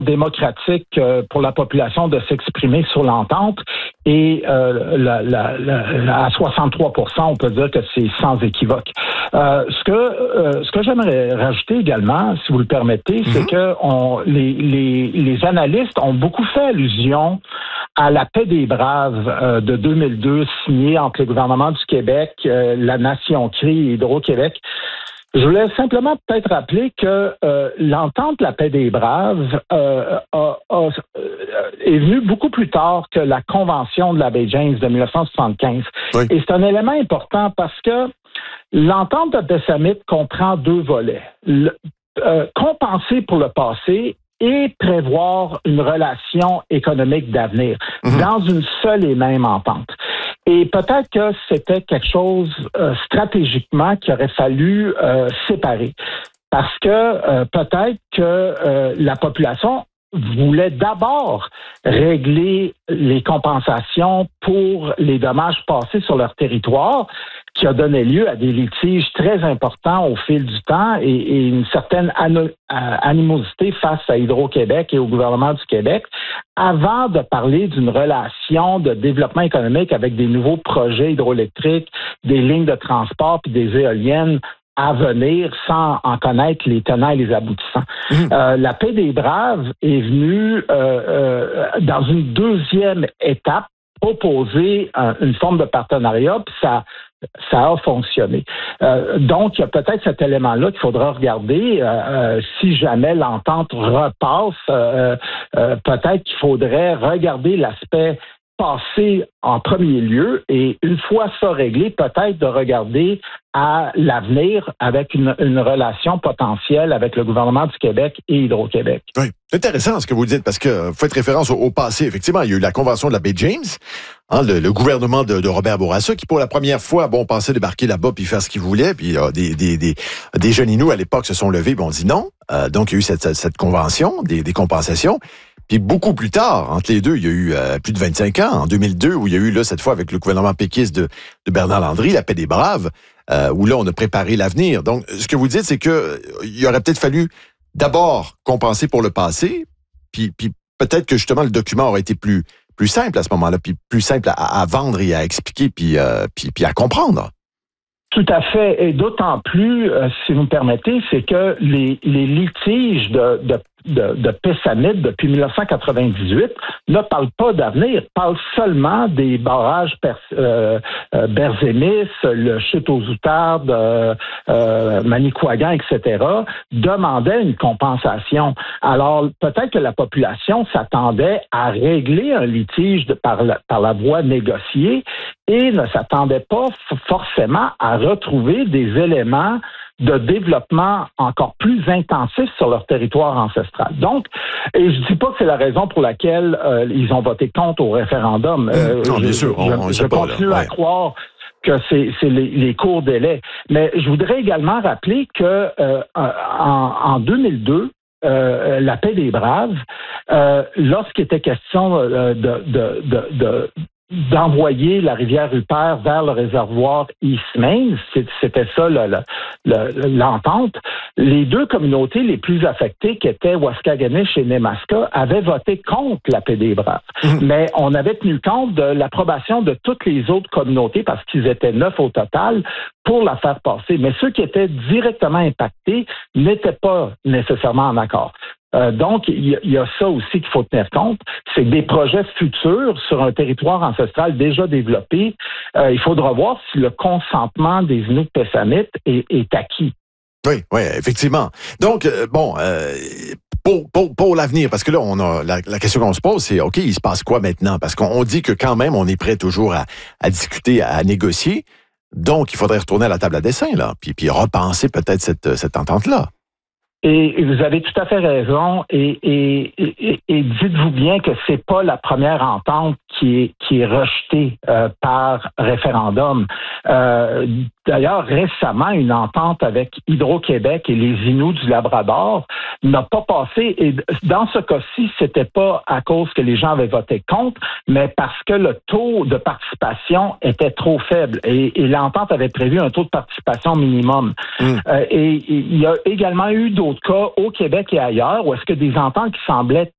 démocratique pour la population de s'exprimer sur l'entente et à 63%, on peut dire que c'est sans équivoque. Ce que j'aimerais rajouter également, si vous le permettez, c'est que les analystes ont beaucoup fait allusion à la paix des braves de 2002 signée entre le gouvernement du Québec, la Nation CRI et Hydro-Québec. Je voulais simplement peut-être rappeler que l'entente de la paix des braves est venue beaucoup plus tard que la Convention de la baie James de 1975. Oui. Et c'est un élément important parce que l'entente de Pessamit comprend deux volets. Compenser pour le passé et prévoir une relation économique d'avenir dans une seule et même entente. Et peut-être que c'était quelque chose stratégiquement qu'il aurait fallu séparer. Parce que peut-être que la population voulait d'abord régler les compensations pour les dommages passés sur leur territoire, qui a donné lieu à des litiges très importants au fil du temps et une certaine animosité face à Hydro-Québec et au gouvernement du Québec, avant de parler d'une relation de développement économique avec des nouveaux projets hydroélectriques, des lignes de transport puis des éoliennes à venir sans en connaître les tenants et les aboutissants. La paix des braves est venue dans une deuxième étape proposer une forme de partenariat, puis ça a fonctionné. Donc, il y a peut-être cet élément-là qu'il faudra regarder. Si jamais l'entente repasse, peut-être qu'il faudrait regarder l'aspect passé en premier lieu et une fois ça réglé, peut-être de regarder à l'avenir avec une relation potentielle avec le gouvernement du Québec et Hydro-Québec. Oui, c'est intéressant ce que vous dites parce que vous faites référence au passé. Effectivement, il y a eu la Convention de la baie James, le gouvernement de Robert Bourassa qui pour la première fois, pensait débarquer là-bas puis faire ce qu'il voulait. Puis des jeunes Inuits à l'époque se sont levés et ont dit non. Donc il y a eu cette convention, des compensations. Puis beaucoup plus tard, entre les deux, il y a eu plus de 25 ans, en 2002, où il y a eu, là, cette fois, avec le gouvernement péquiste de Bernard Landry, la paix des braves, où là, on a préparé l'avenir. Donc, ce que vous dites, c'est que il aurait peut-être fallu d'abord compenser pour le passé, puis peut-être que, justement, le document aurait été plus simple à ce moment-là, puis plus simple à vendre et à expliquer, puis à comprendre. Tout à fait. Et d'autant plus, si vous me permettez, c'est que les litiges de Pessamit depuis 1998 ne parlent pas d'avenir, parlent seulement des barrages Berzémis, le chute aux Outardes, Manicouagan, etc., demandaient une compensation. Alors, peut-être que la population s'attendait à régler un litige par la voie négociée et ne s'attendait pas forcément à retrouver des éléments de développement encore plus intensif sur leur territoire ancestral. Donc, et je dis pas que c'est la raison pour laquelle ils ont voté contre au référendum. Non, bien sûr, je continue à croire que c'est les courts délais. Mais je voudrais également rappeler que en 2002, la paix des braves, lorsqu'il était question d'envoyer la rivière Rupert vers le réservoir East Main, c'était ça l'entente. Les deux communautés les plus affectées, qui étaient Waskaganish et Nemaska, avaient voté contre la paix des braves. Mais on avait tenu compte de l'approbation de toutes les autres communautés, parce qu'ils étaient 9 au total, pour la faire passer. Mais ceux qui étaient directement impactés n'étaient pas nécessairement en accord. Donc, il y a ça aussi qu'il faut tenir compte. C'est que des projets futurs sur un territoire ancestral déjà développé, il faudra voir si le consentement des Inuits Pessamit est acquis. Oui, effectivement. Donc, pour l'avenir, parce que là, on a la question qu'on se pose, c'est OK, il se passe quoi maintenant? Parce qu'on dit que quand même, on est prêt toujours à discuter, à négocier. Donc, il faudrait retourner à la table à dessin, là, puis repenser peut-être cette entente-là. Et vous avez tout à fait raison. Et dites-vous bien que c'est pas la première entente qui est rejetée par référendum. D'ailleurs, récemment, une entente avec Hydro-Québec et les Inuits du Labrador n'a pas passé. Et dans ce cas-ci, c'était pas à cause que les gens avaient voté contre, mais parce que le taux de participation était trop faible. Et l'entente avait prévu un taux de participation minimum. Et il y a également eu d'autres cas au Québec et ailleurs où est-ce que des ententes qui semblaient